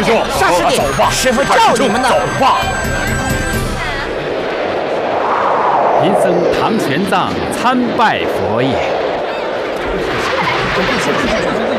师兄， 沙师弟， 走吧， 师傅叫你们呢。 走吧。 贫僧唐玄奘参拜佛也。